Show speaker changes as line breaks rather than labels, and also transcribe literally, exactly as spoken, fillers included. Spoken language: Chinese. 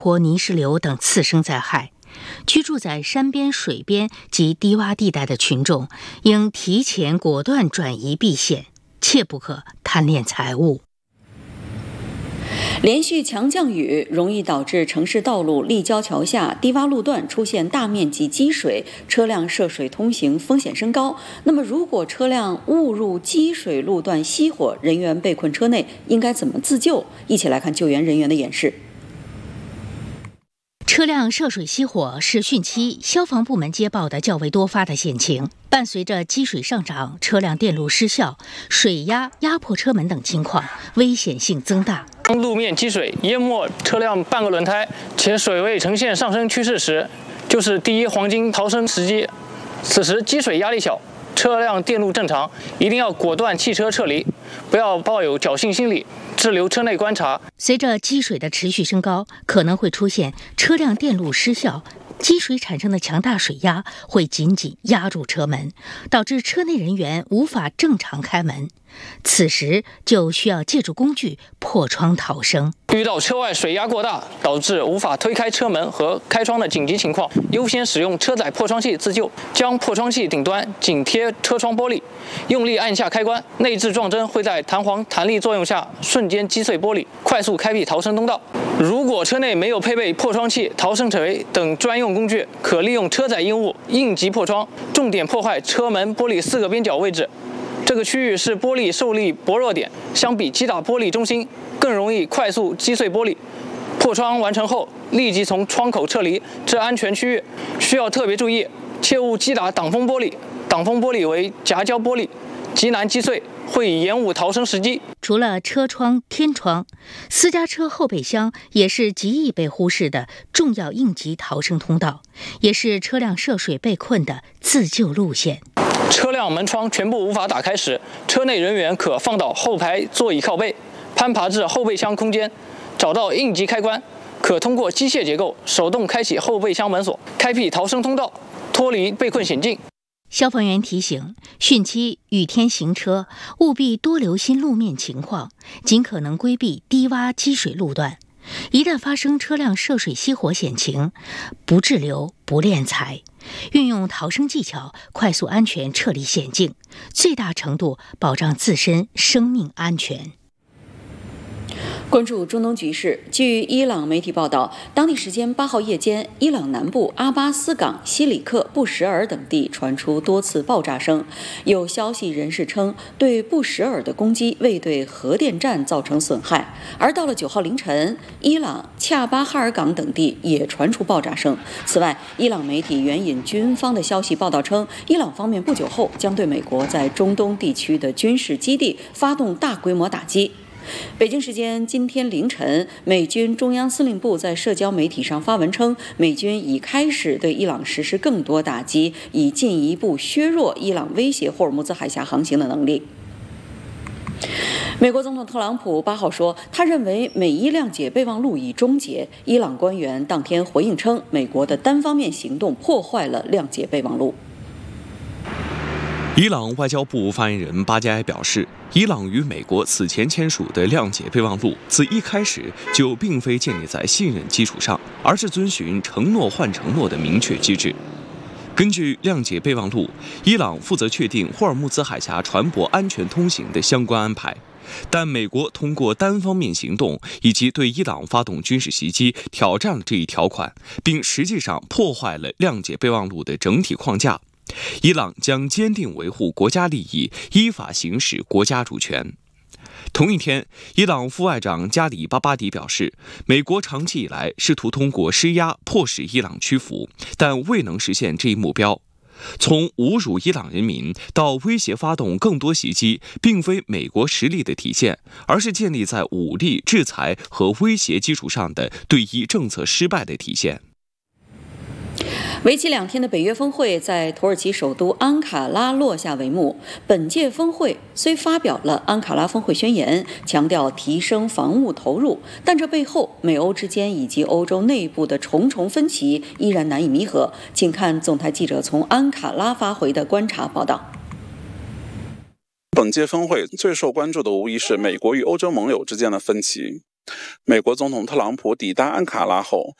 或泥石流等次生灾害。居住在山边、水边及低洼地带的群众，应提前果断转移避险，切不可贪恋财物。
连续强降雨容易导致城市道路立交桥下低洼路段出现大面积积水，车辆涉水通行风险升高。那么，如果车辆误入积水路段熄火，人员被困车内，应该怎么自救？一起来看救援人员的演示。
车辆涉水熄火是汛期消防部门接报的较为多发的险情，伴随着积水上涨、车辆电路失效、水压压迫车门等情况，危险性增大。
路面积水淹没车辆半个轮胎，且水位呈现上升趋势时，就是第一黄金逃生时机。此时积水压力小，车辆电路正常，一定要果断弃车撤离，不要抱有侥幸心理，滞留车内观察。
随着积水的持续升高，可能会出现车辆电路失效，积水产生的强大水压会紧紧压住车门，导致车内人员无法正常开门。此时就需要借助工具破窗逃生。
遇到车外水压过大，导致无法推开车门和开窗的紧急情况，优先使用车载破窗器自救。将破窗器顶端紧贴车窗玻璃，用力按下开关，内置撞针会在弹簧弹力作用下瞬间击碎玻璃，快速开辟逃生通道。如果车内没有配备破窗器、逃生锤等专用工具，可利用车载硬物应急破窗，重点破坏车门玻璃四个边角位置。这个区域是玻璃受力薄弱点，相比击打玻璃中心，更容易快速击碎玻璃。破窗完成后，立即从窗口撤离至安全区域。需要特别注意，切勿击打挡风玻璃，挡风玻璃为夹胶玻璃，极难击碎，会延误逃生时机。
除了车窗、天窗，私家车后备箱也是极易被忽视的重要应急逃生通道，也是车辆涉水被困的自救路线。
车辆门窗全部无法打开时，车内人员可放倒后排座椅靠背，攀爬至后备箱空间，找到应急开关，可通过机械结构手动开启后备箱门锁，开辟逃生通道，脱离被困险境。
消防员提醒，汛期雨天行车务必多留心路面情况，尽可能规避低洼积水路段。一旦发生车辆涉水熄火险情，不滞留不敛财，运用逃生技巧，快速安全撤离险境，最大程度保障自身生命安全。
关注中东局势，据伊朗媒体报道，当地时间八号夜间，伊朗南部阿巴斯港、西里克、布什尔等地传出多次爆炸声。有消息人士称，对布什尔的攻击未对核电站造成损害。而到了九号凌晨，伊朗恰巴哈尔港等地也传出爆炸声。此外，伊朗媒体援引军方的消息报道称，伊朗方面不久后将对美国在中东地区的军事基地发动大规模打击。北京时间今天凌晨，美军中央司令部在社交媒体上发文称，美军已开始对伊朗实施更多打击，以进一步削弱伊朗威胁霍尔木兹海峡航行的能力。美国总统特朗普八号说，他认为美伊谅解备忘录已终结。伊朗官员当天回应称，美国的单方面行动破坏了谅解备忘录。
伊朗外交部发言人巴加埃表示，伊朗与美国此前签署的谅解备忘录自一开始就并非建立在信任基础上，而是遵循承诺换承诺的明确机制。根据谅解备忘录，伊朗负责确定霍尔木兹海峡船舶安全通行的相关安排，但美国通过单方面行动以及对伊朗发动军事袭击，挑战了这一条款，并实际上破坏了谅解备忘录的整体框架。伊朗将坚定维护国家利益，依法行使国家主权。同一天，伊朗副外长加里巴巴迪表示，美国长期以来试图通过施压迫使伊朗屈服，但未能实现这一目标。从侮辱伊朗人民到威胁发动更多袭击，并非美国实力的体现，而是建立在武力、制裁和威胁基础上的对伊政策失败的体现。
为期两天的北约峰会在土耳其首都安卡拉落下帷幕。本届峰会虽发表了安卡拉峰会宣言，强调提升防务投入，但这背后美欧之间以及欧洲内部的重重分歧依然难以弥合。请看总台记者从安卡拉发回的观察报道。
本届峰会最受关注的无疑是美国与欧洲盟友之间的分歧。 美国总统特朗普抵达安卡拉后，